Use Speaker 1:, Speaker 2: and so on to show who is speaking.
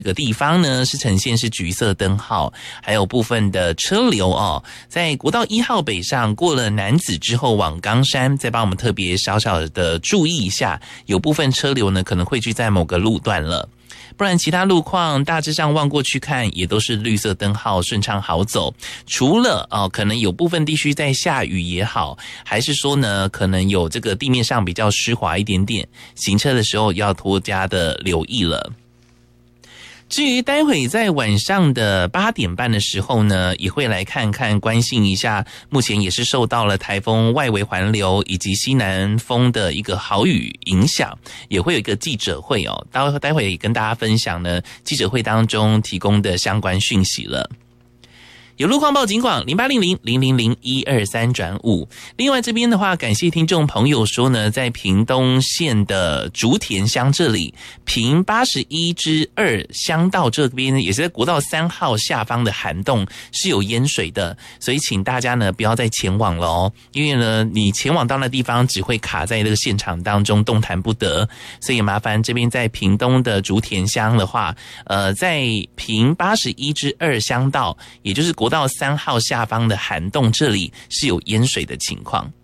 Speaker 1: 这个地方呢是呈现是橘色灯号，还有部分的车流哦，在国道1号北上过了楠梓之后往冈山，再帮我们特别小小的注意一下，有部分车流呢可能汇聚在某个路段了。不然其他路况大致上望过去看也都是绿色灯号，顺畅好走。除了可能有部分地区在下雨也好，还是说呢可能有这个地面上比较湿滑一点点，行车的时候要多加的留意了。至于待会在晚上的8点半的时候呢，也会来看看关心一下，目前也是受到了台风外围环流以及西南风的一个豪雨影响，也会有一个记者会哦，待会跟大家分享呢记者会当中提供的相关讯息了。有路况报警广0800000123转5。另外这边的话，感谢听众朋友说呢，在屏东县的竹田乡这里，屏81之2乡道这边呢，也是在国道3号下方的涵洞是有淹水的，所以请大家呢不要再前往了哦，因为呢你前往到那地方只会卡在这个现场当中动弹不得，所以麻烦这边在屏东的竹田乡的话，在屏81之2乡道，也就是国道3号下方的涵洞这里是有淹水的情况。